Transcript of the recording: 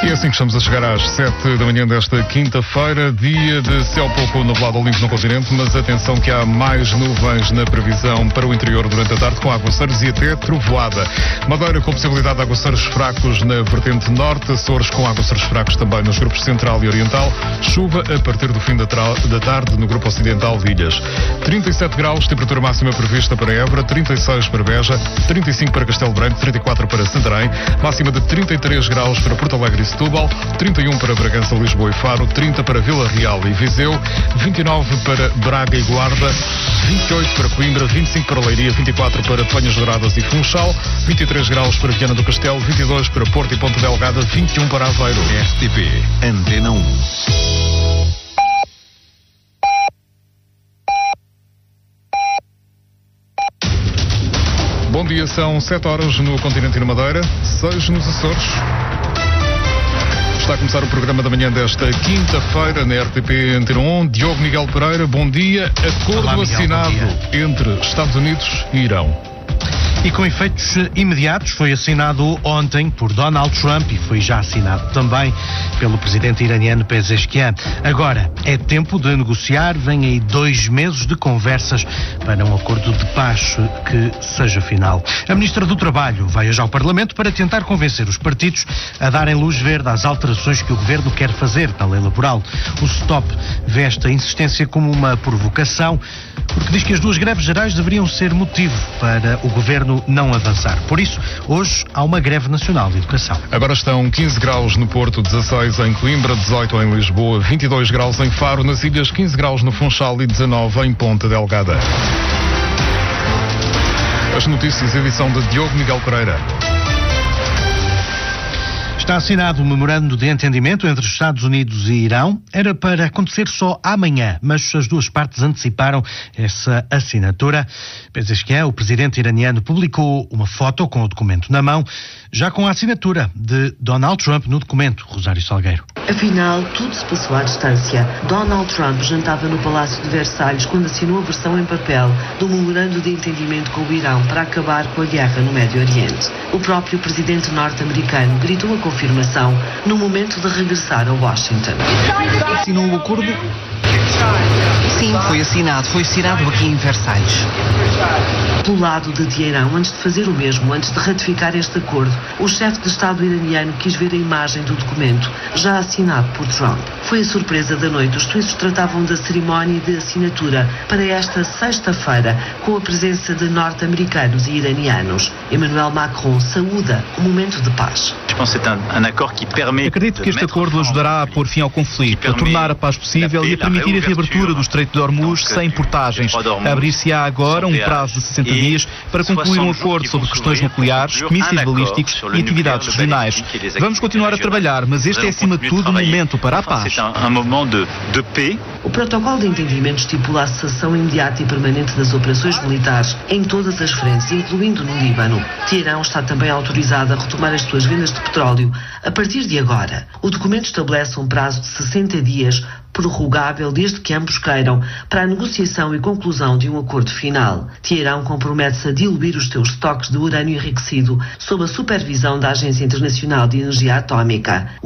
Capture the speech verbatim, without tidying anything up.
E é assim que estamos a chegar às sete da manhã desta quinta-feira, dia de céu pouco nublado limpo no continente, mas atenção que há mais nuvens na previsão para o interior durante a tarde, com aguaceiros e até trovoada. Madeira com possibilidade de aguaceiros fracos na vertente norte, Açores com aguaceiros fracos também nos grupos central e oriental, chuva a partir do fim da, da tarde no grupo ocidental de ilhas. trinta e sete graus, temperatura máxima prevista para Évora, trinta e seis para Beja, trinta e cinco para Castelo Branco, trinta e quatro para Santarém, máxima de trinta e três graus para Porto Alegre e Setúbal, trinta e um para Bragança, Lisboa e Faro, trinta para Vila Real e Viseu, vinte e nove para Braga e Guarda, vinte e oito para Coimbra, vinte e cinco para Leiria, vinte e quatro para Penhas Douradas e Funchal, vinte e três graus para Viana do Castelo, vinte e dois para Porto e Ponta Delgada, vinte e um para Aveiro. R T P Antena um. Bom dia, são sete horas no continente e na Madeira, seis nos Açores. Está a começar o programa da manhã desta quinta-feira na R T P Antena um. Diogo Miguel Pereira, bom dia. Acordo Olá, Miguel, assinado entre Estados Unidos e Irão. E com efeitos imediatos foi assinado ontem por Donald Trump e foi já assinado também pelo presidente iraniano Pezeshkian. Agora é tempo de negociar, vem aí dois meses de conversas para um acordo de paz que seja final. A ministra do Trabalho vai hoje ao Parlamento para tentar convencer os partidos a darem luz verde às alterações que o governo quer fazer na lei laboral. O STOP vê esta insistência como uma provocação, porque diz que as duas greves gerais deveriam ser motivo para o governo não avançar. Por isso, hoje há uma greve nacional de educação. Agora estão quinze graus no Porto, dezasseis em Coimbra, dezoito em Lisboa, vinte e dois graus em Faro, nas ilhas, quinze graus no Funchal e dezanove em Ponta Delgada. As notícias, edição de Diogo Miguel Pereira. Está assinado um memorando de entendimento entre os Estados Unidos e Irão. Era para acontecer só amanhã, mas as duas partes anteciparam essa assinatura. Pezeshkian, o presidente iraniano, publicou uma foto com o documento na mão, já com a assinatura de Donald Trump no documento. Rosário Salgueiro. Afinal, tudo se passou à distância. Donald Trump jantava no Palácio de Versalhes quando assinou a versão em papel do memorando de entendimento com o Irão para acabar com a guerra no Médio Oriente. O próprio presidente norte-americano gritou a confirmação no momento de regressar a Washington. Assinou o acordo? Sim, foi assinado. Foi assinado aqui em Versalhes. Do lado de Teherão, antes de fazer o mesmo, antes de ratificar este acordo, o chefe de Estado iraniano quis ver a imagem do documento, já assinado por Trump. Foi a surpresa da noite. Os suíços tratavam da cerimónia de assinatura para esta sexta-feira, com a presença de norte-americanos e iranianos. Emmanuel Macron saúda o momento de paz. Acredito que este acordo ajudará a pôr fim ao conflito, a tornar a paz possível e a permitir a reabertura do Estreito de Hormuz sem portagens. Abrir-se-á agora um prazo de sessenta dias para concluir um acordo sobre questões nucleares, mísseis balísticos e atividades regionais. Vamos continuar a trabalhar, mas este é acima de tudo um momento para a paz. O protocolo de entendimento estipula a cessação imediata e permanente das operações militares em todas as frentes, incluindo no Líbano. Teherão está também autorizado a retomar as suas vendas de petróleo a partir de agora. O documento estabelece um prazo de sessenta dias, prorrogável desde que ambos queiram, para a negociação e conclusão de um acordo final. Teherão compromete-se a diluir os seus estoques de urânio enriquecido sob a supervisão da Agência Internacional de Energia Atómica.